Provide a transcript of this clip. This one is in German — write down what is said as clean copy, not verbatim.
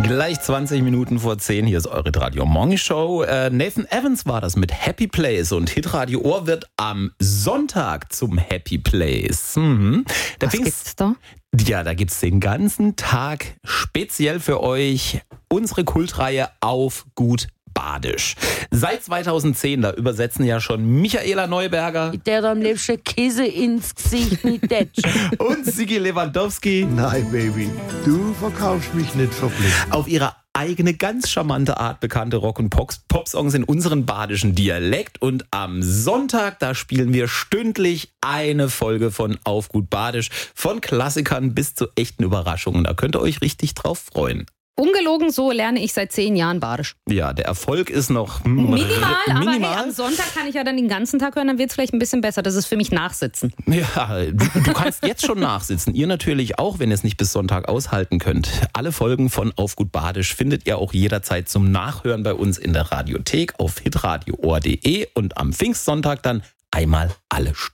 Gleich 20 Minuten vor 10, hier ist eure Radio Morning Show. Nathan Evans war das mit Happy Place und Hitradio Ohr wird am Sonntag zum Happy Place. Was gibt's da? Ja, da gibt's den ganzen Tag speziell für euch unsere Kultreihe auf gut Badisch. Seit 2010, da übersetzen ja schon Michaela Neuberger Der da am liebsten Käse ins Gesicht mit Detsch. und Sigi Lewandowski Nein, Baby, du verkaufst mich nicht verpflichtet. auf ihre eigene, ganz charmante Art bekannte Rock- und Pop-Songs in unseren badischen Dialekt. Und am Sonntag, da spielen wir stündlich eine Folge von Auf gut Badisch. Von Klassikern bis zu echten Überraschungen. Da könnt ihr euch richtig drauf freuen. Ungelogen, so lerne ich seit 10 Jahren Badisch. Ja, der Erfolg ist noch Minimal, aber hey, minimal. am Sonntag kann ich ja dann den ganzen Tag hören, dann wird es vielleicht ein bisschen besser. Das ist für mich Nachsitzen. Ja, du kannst jetzt schon nachsitzen. Ihr natürlich auch, wenn ihr es nicht bis Sonntag aushalten könnt. Alle Folgen von Auf gut Badisch findet ihr auch jederzeit zum Nachhören bei uns in der Radiothek auf hitradioohr.de und am Pfingstsonntag dann einmal alle Stunden.